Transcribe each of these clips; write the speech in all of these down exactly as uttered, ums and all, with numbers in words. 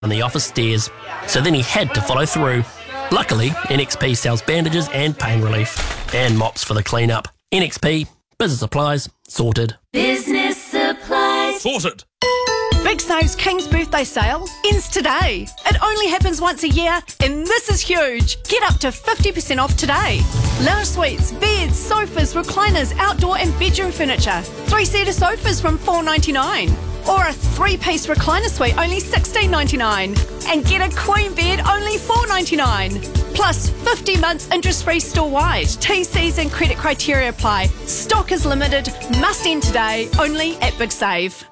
on the office stairs, so then he had to follow through. Luckily, N X P sells bandages and pain relief, and mops for the clean-up. N X P, business supplies, sorted. Business supplies. Sorted. Big Save's King's Birthday Sale ends today. It only happens once a year, and this is huge. Get up to fifty percent off today. Lounge suites, beds, sofas, recliners, outdoor and bedroom furniture. Three-seater sofas from four ninety-nine. Or a three-piece recliner suite, only sixteen ninety-nine. And get a queen bed, only four ninety-nine. Plus fifty months interest-free store-wide. T Cs and credit criteria apply. Stock is limited, must end today, only at Big Save.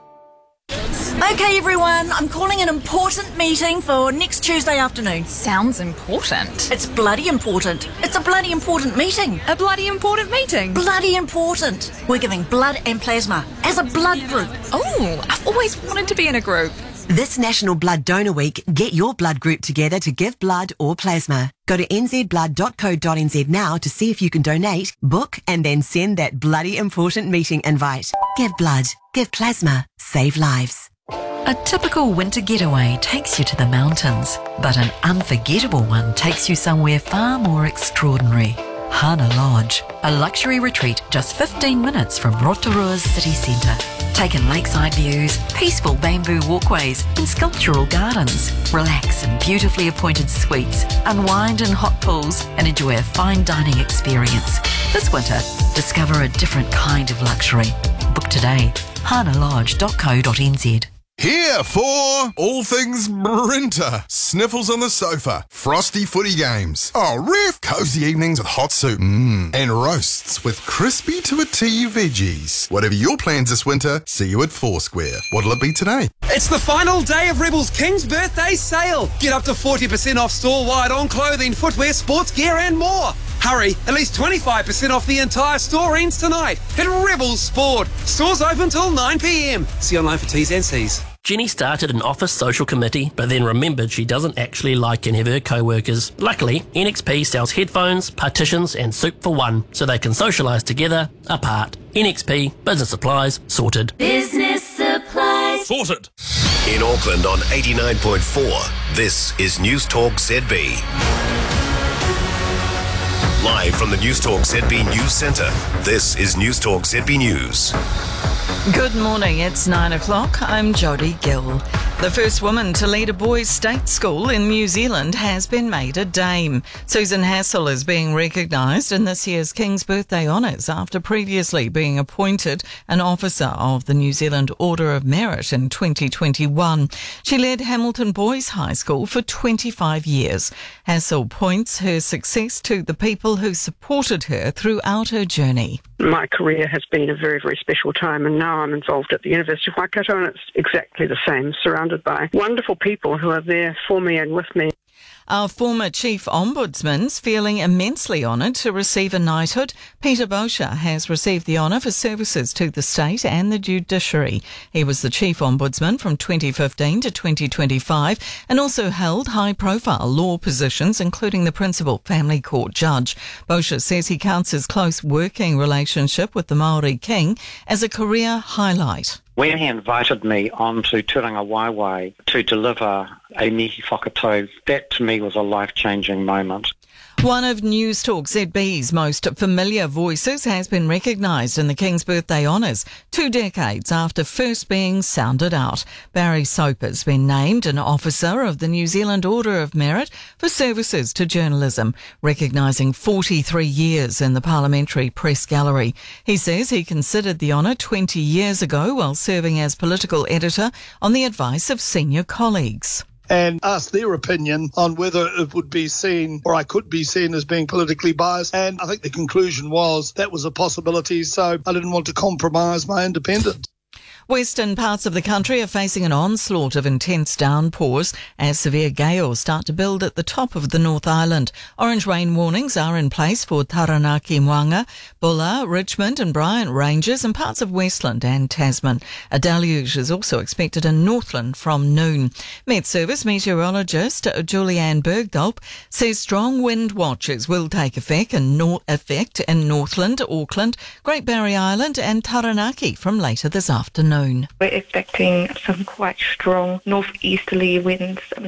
Okay, everyone, I'm calling an important meeting for next Tuesday afternoon. Sounds important. It's bloody important. It's a bloody important meeting. A bloody important meeting? Bloody important. We're giving blood and plasma as a blood group. Oh, I've always wanted to be in a group. This National Blood Donor Week, get your blood group together to give blood or plasma. Go to n z blood dot co dot n z now to see if you can donate, book, and then send that bloody important meeting invite. Give blood, give plasma, save lives. A typical winter getaway takes you to the mountains, but an unforgettable one takes you somewhere far more extraordinary. Hana Lodge, a luxury retreat just fifteen minutes from Rotorua's city centre. Take in lakeside views, peaceful bamboo walkways and sculptural gardens. Relax in beautifully appointed suites, unwind in hot pools and enjoy a fine dining experience. This winter, discover a different kind of luxury. Book today, hana lodge dot co dot n z. Here for all things Brinter. Sniffles on the sofa, frosty footy games. Oh, ref, cosy evenings with hot soup. Mmm. And roasts with crispy to a T veggies. Whatever your plans this winter, see you at Foursquare. What'll it be today? It's the final day of Rebel's King's Birthday Sale. Get up to forty percent off store-wide on clothing, footwear, sports gear and more. Hurry, at least twenty-five percent off the entire store ends tonight at Rebels Sport. Stores open till nine p m. See online for T's and C's. Jenny started an office social committee, but then remembered she doesn't actually like any of her co-workers. Luckily, N X P sells headphones, partitions and soup for one, so they can socialise together, apart. N X P, business supplies, sorted. Business supplies. Sorted. In Auckland on eighty-nine point four, this is News Talk Z B. Live from the News Talk Z B News Centre, this is News Talk Z B News. Good morning, it's nine o'clock. I'm Jodie Gill. The first woman to lead a boys' state school in New Zealand has been made a dame. Susan Hassel is being recognised in this year's King's Birthday Honours after previously being appointed an officer of the New Zealand Order of Merit in twenty twenty-one. She led Hamilton Boys High School for twenty-five years. Hassel points her success to the people who supported her throughout her journey. My career has been a very, very special time, and now I'm involved at the University of Waikato, and it's exactly the same, surrounded by wonderful people who are there for me and with me. Our former Chief Ombudsman's feeling immensely honoured to receive a knighthood. Peter Boscher has received the honour for services to the state and the judiciary. He was the Chief Ombudsman from twenty fifteen to twenty twenty-five and also held high-profile law positions, including the Principal Family Court Judge. Boscher says he counts his close working relationship with the Māori King as a career highlight. When he invited me onto Turanga Waiwai to deliver a mihi whakatau, that to me was a life-changing moment. One of News Talk Z B's most familiar voices has been recognised in the King's Birthday Honours, two decades after first being sounded out. Barry Soap has been named an officer of the New Zealand Order of Merit for services to journalism, recognising forty-three years in the Parliamentary Press Gallery. He says he considered the honour twenty years ago while serving as political editor on the advice of senior colleagues. And asked their opinion on whether it would be seen, or I could be seen as being politically biased. And I think the conclusion was that was a possibility, so I didn't want to compromise my independence. Western parts of the country are facing an onslaught of intense downpours as severe gales start to build at the top of the North Island. Orange rain warnings are in place for Taranaki, Moanga, Bulla, Richmond and Bryant Ranges and parts of Westland and Tasman. A deluge is also expected in Northland from noon. Met Service meteorologist Julianne Bergdorp says strong wind watches will take effect in, nor- effect in Northland, Auckland, Great Barrier Island and Taranaki from later this afternoon. afternoon. We're expecting some quite strong northeasterly winds